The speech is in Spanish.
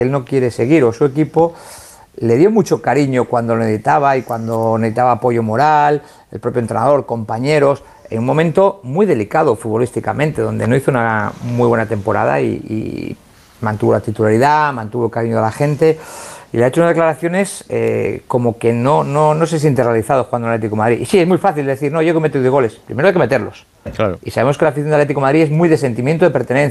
él no quiere seguir, o su equipo le dio mucho cariño cuando lo necesitaba y cuando necesitaba apoyo moral, el propio entrenador, compañeros, en un momento muy delicado futbolísticamente, donde no hizo una muy buena temporada y mantuvo la titularidad, mantuvo el cariño de la gente y le ha hecho unas declaraciones como que no se siente realizado jugando en el Atlético de Madrid. Y sí, es muy fácil decir, no, yo que meto 10 goles, primero hay que meterlos. Claro. Y sabemos que la afición del Atlético de Madrid es muy de sentimiento de pertenencia.